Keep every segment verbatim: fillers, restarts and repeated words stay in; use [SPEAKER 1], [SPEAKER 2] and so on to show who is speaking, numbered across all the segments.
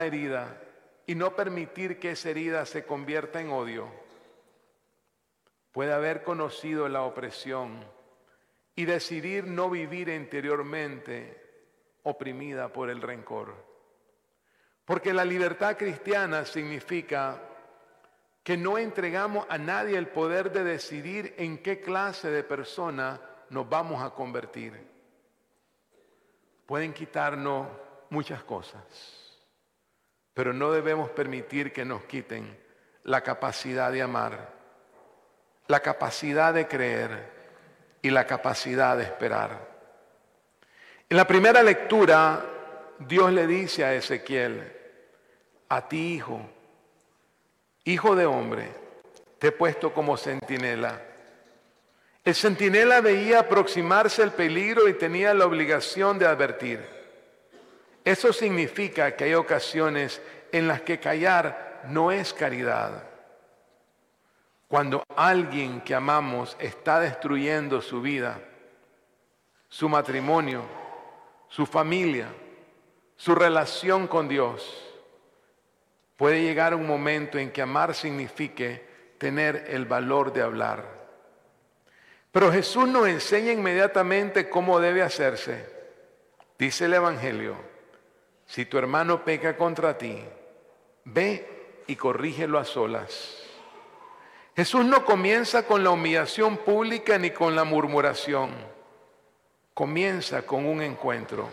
[SPEAKER 1] herida y no permitir que esa herida se convierta en odio. Puede haber conocido la opresión y decidir no vivir interiormente oprimida por el rencor. Porque la libertad cristiana significa que no entregamos a nadie el poder de decidir en qué clase de persona nos vamos a convertir. Pueden quitarnos muchas cosas, pero no debemos permitir que nos quiten la capacidad de amar, la capacidad de creer y la capacidad de esperar. En la primera lectura, Dios le dice a Ezequiel: a ti, hijo, hijo de hombre, te he puesto como centinela. El centinela veía aproximarse el peligro y tenía la obligación de advertir. Eso significa que hay ocasiones en las que callar no es caridad. Cuando alguien que amamos está destruyendo su vida, su matrimonio, su familia, su relación con Dios, puede llegar un momento en que amar signifique tener el valor de hablar. Pero Jesús nos enseña inmediatamente cómo debe hacerse. Dice el Evangelio: si tu hermano peca contra ti, ve y corrígelo a solas. Jesús no comienza con la humillación pública ni con la murmuración. Comienza con un encuentro.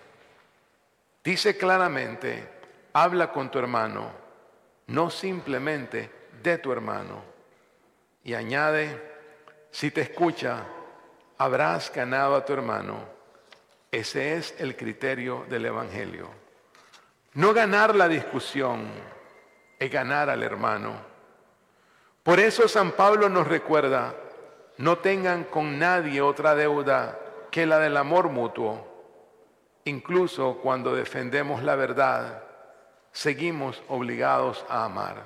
[SPEAKER 1] Dice claramente: habla con tu hermano, no simplemente de tu hermano. Y añade: si te escucha, habrás ganado a tu hermano. Ese es el criterio del Evangelio. No ganar la discusión, es ganar al hermano. Por eso San Pablo nos recuerda: no tengan con nadie otra deuda que la del amor mutuo. Incluso cuando defendemos la verdad, seguimos obligados a amar.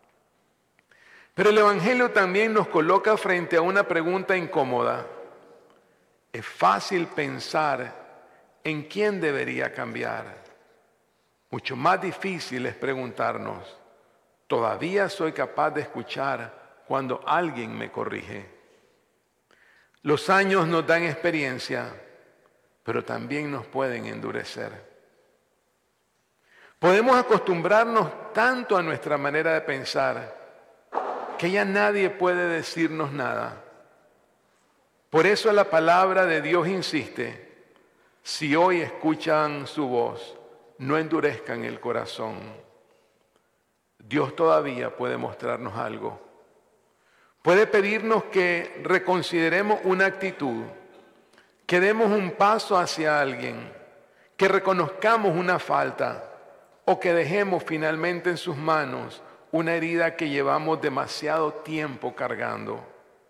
[SPEAKER 1] Pero el Evangelio también nos coloca frente a una pregunta incómoda. Es fácil pensar en quién debería cambiar. Mucho más difícil es preguntarnos: ¿todavía soy capaz de escuchar cuando alguien me corrige? Los años nos dan experiencia, pero también nos pueden endurecer. Podemos acostumbrarnos tanto a nuestra manera de pensar que ya nadie puede decirnos nada. Por eso la palabra de Dios insiste: si hoy escuchan su voz, no endurezcan el corazón. Dios todavía puede mostrarnos algo. Puede pedirnos que reconsideremos una actitud, que demos un paso hacia alguien, que reconozcamos una falta o que dejemos finalmente en sus manos una herida que llevamos demasiado tiempo cargando.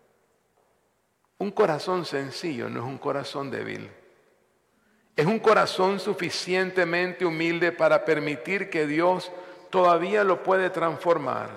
[SPEAKER 1] Un corazón sencillo no es un corazón débil. Es un corazón suficientemente humilde para permitir que Dios todavía lo puede transformar.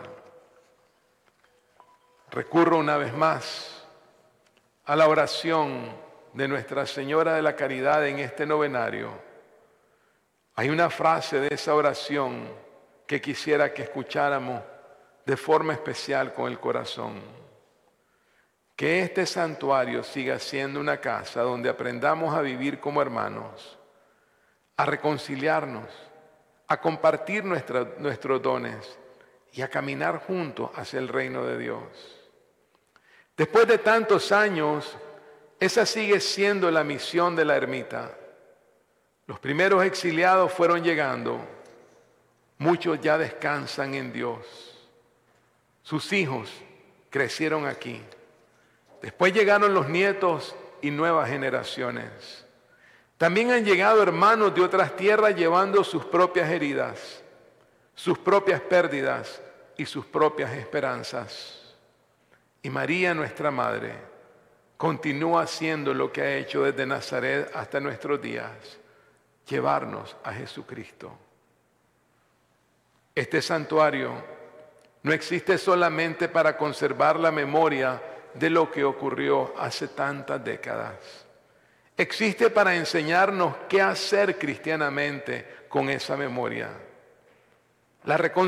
[SPEAKER 1] Recurro una vez más a la oración de Nuestra Señora de la Caridad en este novenario. Hay una frase de esa oración que quisiera que escucháramos de forma especial con el corazón. Que este santuario siga siendo una casa donde aprendamos a vivir como hermanos, a reconciliarnos, a compartir nuestra, nuestros dones y a caminar juntos hacia el reino de Dios. Después de tantos años, esa sigue siendo la misión de la ermita. Los primeros exiliados fueron llegando. Muchos ya descansan en Dios. Sus hijos crecieron aquí. Después llegaron los nietos y nuevas generaciones. También han llegado hermanos de otras tierras llevando sus propias heridas, sus propias pérdidas y sus propias esperanzas. Y María, nuestra Madre, continúa haciendo lo que ha hecho desde Nazaret hasta nuestros días: llevarnos a Jesucristo. Este santuario no existe solamente para conservar la memoria de lo que ocurrió hace tantas décadas. Existe para enseñarnos qué hacer cristianamente con esa memoria. La